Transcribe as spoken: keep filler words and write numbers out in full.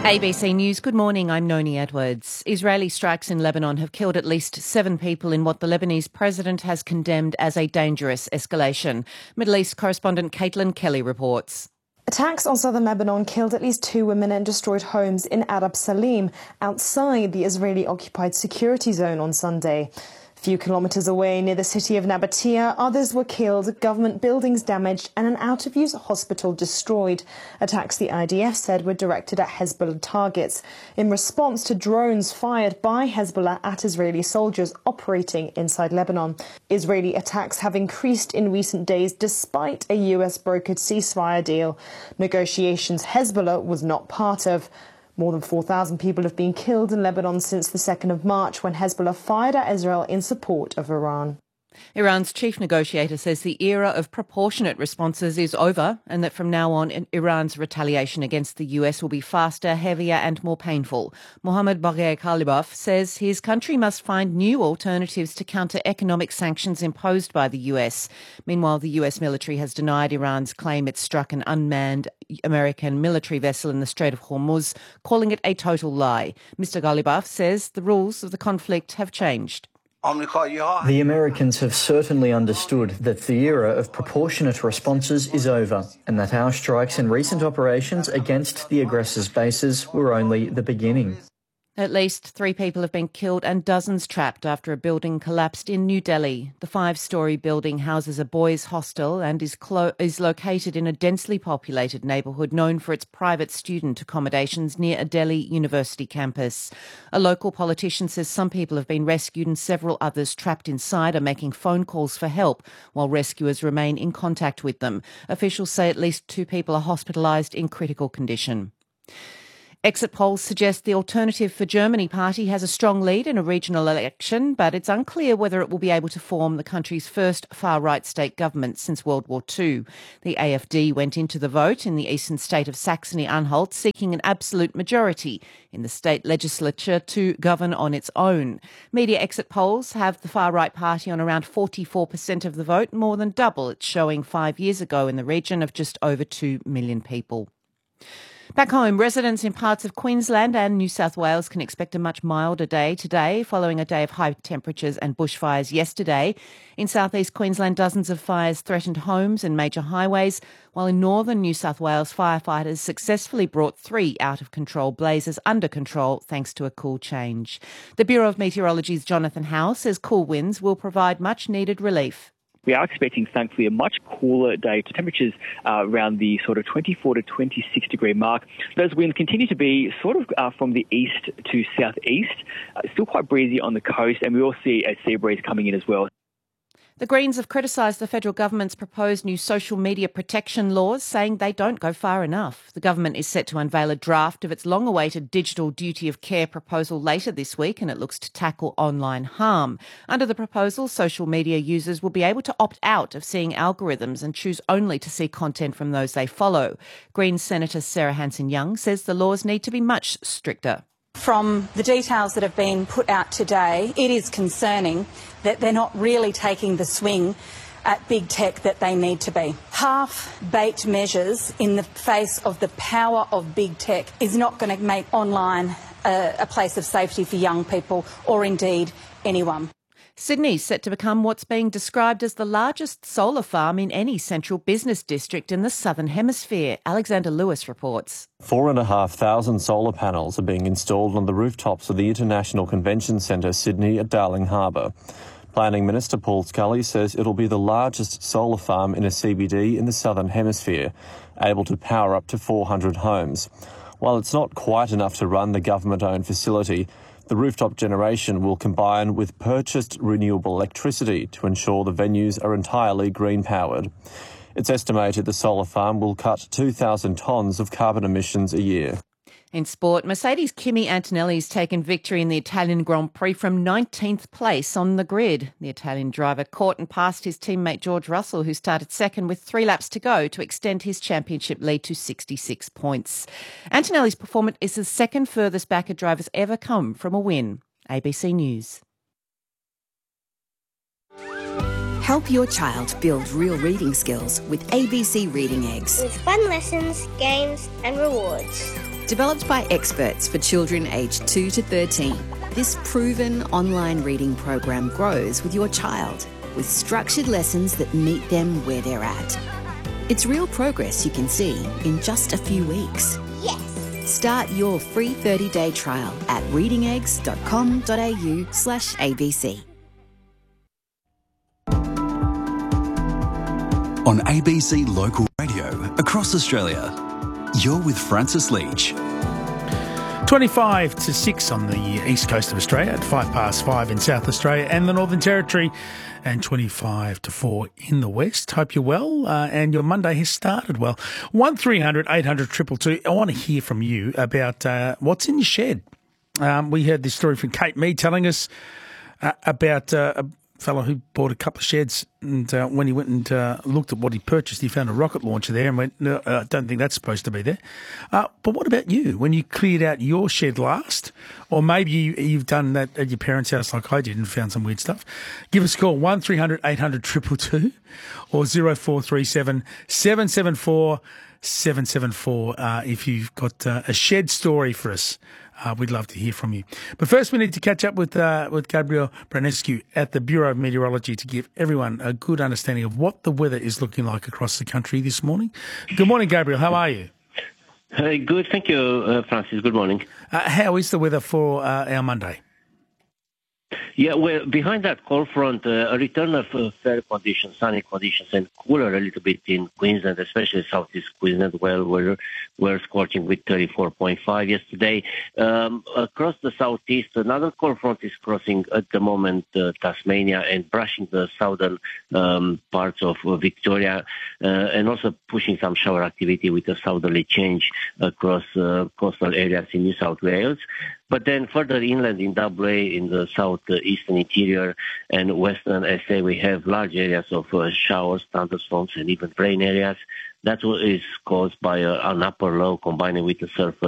A B C News, good morning, I'm Noni Edwards. Israeli strikes in Lebanon have killed at least seven people in what the Lebanese president has condemned as a dangerous escalation. Middle East correspondent Caitlin Kelly reports. Attacks on southern Lebanon killed at least two women and destroyed homes in Arab Salim, outside the Israeli-occupied security zone on Sunday. A few kilometres away near the city of Nabatea, others were killed, government buildings damaged and an out-of-use hospital destroyed. Attacks, the I D F said, were directed at Hezbollah targets in response to drones fired by Hezbollah at Israeli soldiers operating inside Lebanon. Israeli attacks have increased in recent days despite a U S-brokered ceasefire deal. Negotiations Hezbollah was not part of. More than four thousand people have been killed in Lebanon since the second of March when Hezbollah fired at Israel in support of Iran. Iran's chief negotiator says the era of proportionate responses is over and that from now on Iran's retaliation against the U S will be faster, heavier and more painful. Mohammad Bagher Ghalibaf says his country must find new alternatives to counter economic sanctions imposed by the U S. Meanwhile, the U S military has denied Iran's claim it struck an unmanned American military vessel in the Strait of Hormuz, calling it a total lie. Mister Ghalibaf says the rules of the conflict have changed. The Americans have certainly understood that the era of proportionate responses is over and that our strikes and recent operations against the aggressors' bases were only the beginning. At least three people have been killed and dozens trapped after a building collapsed in New Delhi. The five-storey building houses a boys' hostel and is, clo- is located in a densely populated neighbourhood known for its private student accommodations near a Delhi University campus. A local politician says some people have been rescued and several others trapped inside are making phone calls for help while rescuers remain in contact with them. Officials say at least two people are hospitalised in critical condition. Exit polls suggest the Alternative for Germany party has a strong lead in a regional election, but it's unclear whether it will be able to form the country's first far-right state government since World War Two. The A F D went into the vote in the eastern state of Saxony-Anhalt seeking an absolute majority in the state legislature to govern on its own. Media exit polls have the far-right party on around forty-four percent of the vote, more than double its showing five years ago in the region of just over two million people. Back home, residents in parts of Queensland and New South Wales can expect a much milder day today, following a day of high temperatures and bushfires yesterday. In southeast Queensland, dozens of fires threatened homes and major highways, while in northern New South Wales, firefighters successfully brought three out-of-control blazes under control thanks to a cool change. The Bureau of Meteorology's Jonathan Howe says cool winds will provide much-needed relief. We are expecting, thankfully, a much cooler day to temperatures uh, around the sort of twenty-four to twenty-six degree mark. Those winds continue to be sort of uh, from the east to southeast, uh, still quite breezy on the coast, and we will see a sea breeze coming in as well. The Greens have criticised the federal government's proposed new social media protection laws, saying they don't go far enough. The government is set to unveil a draft of its long-awaited digital duty of care proposal later this week, and it looks to tackle online harm. Under the proposal, social media users will be able to opt out of seeing algorithms and choose only to see content from those they follow. Greens Senator Sarah Hanson-Young says the laws need to be much stricter. From the details that have been put out today, it is concerning that they're not really taking the swing at big tech that they need to be. Half-baked measures in the face of the power of big tech is not going to make online a, a place of safety for young people or indeed anyone. Sydney's set to become what's being described as the largest solar farm in any central business district in the Southern Hemisphere. Alexander Lewis reports. Four and a half thousand solar panels are being installed on the rooftops of the International Convention Centre, Sydney at Darling Harbour. Planning Minister Paul Scully says it'll be the largest solar farm in a C B D in the Southern Hemisphere, able to power up to four hundred homes. While it's not quite enough to run the government-owned facility, the rooftop generation will combine with purchased renewable electricity to ensure the venues are entirely green-powered. It's estimated the solar farm will cut two thousand tonnes of carbon emissions a year. In sport, Mercedes' Kimi Antonelli's taken victory in the Italian Grand Prix from nineteenth place on the grid. The Italian driver caught and passed his teammate George Russell, who started second with three laps to go to extend his championship lead to sixty-six points. Antonelli's performance is the second furthest back a driver's ever come from a win. A B C News. Help your child build real reading skills with A B C Reading Eggs. With fun lessons, games and rewards. Developed by experts for children aged two to thirteen, this proven online reading program grows with your child with structured lessons that meet them where they're at. It's real progress you can see in just a few weeks. Yes! Start your free thirty-day trial at readingeggs.com.au slash ABC. On A B C Local Radio across Australia, you're with Francis Leach. twenty-five to six on the east coast of Australia, at five past five in South Australia and the Northern Territory, and twenty-five to four in the west. Hope you're well, uh, and your Monday has started well. one three hundred eight hundred two two two. I want to hear from you about uh, what's in your shed. Um, we heard this story from Kate Mead telling us uh, about uh, a fellow who bought a couple of sheds, and uh, when he went and uh, looked at what he purchased, he found a rocket launcher there and went, no, I uh, don't think that's supposed to be there. Uh, but what about you? When you cleared out your shed last, or maybe you, you've done that at your parents' house like I did and found some weird stuff, give us a call, one three hundred eight hundred two two two or zero four three seven seven seven four seven seven four uh, if you've got uh, a shed story for us. Uh, we'd love to hear from you. But first we need to catch up with uh, with Gabriel Branescu at the Bureau of Meteorology to give everyone a good understanding of what the weather is looking like across the country this morning. Good morning, Gabriel. How are you? Hey, good. Thank you, uh, Francis. Good morning. Uh, how is the weather for uh, our Monday? Yeah, well, behind that cold front, uh, a return of uh, fair conditions, sunny conditions, and cooler a little bit in Queensland, especially southeast Queensland, where we're, we're scorching with thirty-four point five yesterday. Um, across the southeast, another cold front is crossing at the moment uh, Tasmania and brushing the southern um, parts of uh, Victoria, uh, and also pushing some shower activity with a southerly change across uh, coastal areas in New South Wales. But then further inland in W A, in the southeastern interior and western S A, we have large areas of uh, showers, thunderstorms, and even rain areas. That is caused by uh, an upper low combining with the surface